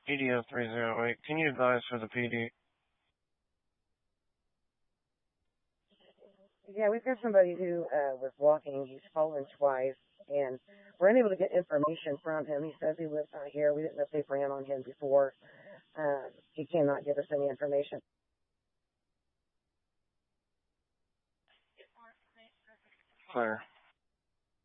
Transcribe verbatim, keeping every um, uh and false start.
E D O three zero eight. Can you advise for the P D? Yeah, we've got somebody who uh, was walking. He's fallen twice, and we're unable to get information from him. He says he lives out here. We didn't know if they ran on him before. Uh, he cannot give us any information. Clear.